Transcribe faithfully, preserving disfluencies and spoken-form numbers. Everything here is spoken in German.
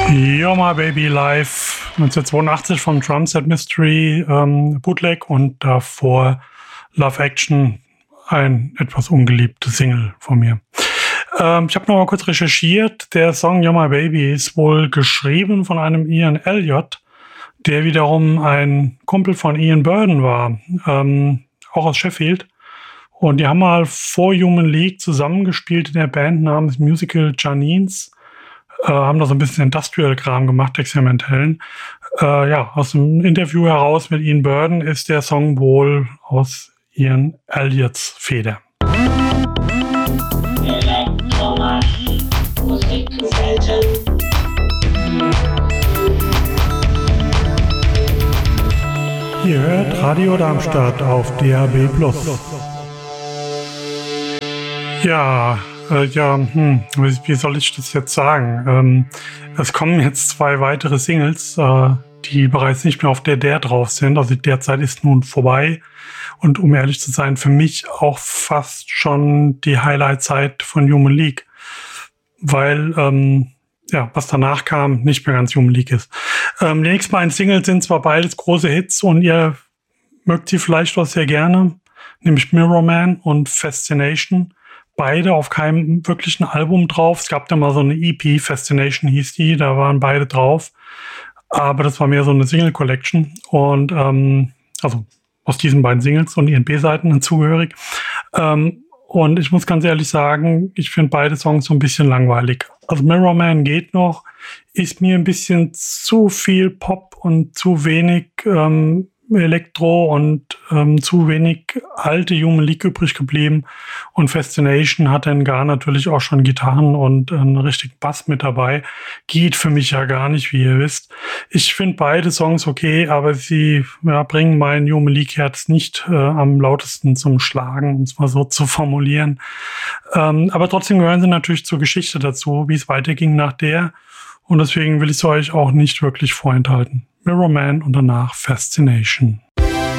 You're My Baby live neunzehnhundertzweiundachtzig vom Drumset Mystery ähm, Bootleg und davor Love Action, ein etwas ungeliebte Single von mir. Ähm, ich habe noch mal kurz recherchiert. Der Song You're My Baby ist wohl geschrieben von einem Ian Elliott, der wiederum ein Kumpel von Ian Burden war, ähm, auch aus Sheffield. Und die haben mal vor Human League zusammengespielt in der Band namens Musical Janines. Äh, haben da so ein bisschen Industrial-Kram gemacht, experimentellen. Äh, ja, aus dem Interview heraus mit Ian Burden ist der Song wohl aus Ian Elliots Feder. Ihr hört Radio Darmstadt auf D A B plus. Ja, äh, ja, hm, wie, wie soll ich das jetzt sagen? Ähm, es kommen jetzt zwei weitere Singles, äh, die bereits nicht mehr auf der der drauf sind. Also der Zeit ist nun vorbei. Und um ehrlich zu sein, für mich auch fast schon die Highlight-Zeit von Human League. Weil, ähm, ja, was danach kam, nicht mehr ganz Human League ist. Ähm, die nächsten beiden Singles sind zwar beides große Hits und ihr mögt sie vielleicht auch sehr gerne, nämlich Mirror Man und Fascination. Beide auf keinem wirklichen Album drauf. Es gab da mal so eine E P, Fascination hieß die, da waren beide drauf. Aber das war mehr so eine Single-Collection. Und ähm, also aus diesen beiden Singles und ihren B-Seiten zugehörig. Ähm, und ich muss ganz ehrlich sagen, ich finde beide Songs so ein bisschen langweilig. Also Mirror Man geht noch, ist mir ein bisschen zu viel Pop und zu wenig ähm, Elektro und ähm, zu wenig alte Human League übrig geblieben. Und Fascination hat dann gar natürlich auch schon Gitarren und einen richtigen Bass mit dabei. Geht für mich ja gar nicht, wie ihr wisst. Ich finde beide Songs okay, aber sie ja, bringen mein Human League Herz nicht äh, am lautesten zum Schlagen, um es mal so zu formulieren. Ähm, aber trotzdem gehören sie natürlich zur Geschichte dazu, wie es weiterging nach der. Und deswegen will ich es euch auch nicht wirklich vorenthalten. Mirror Man und danach Fascination.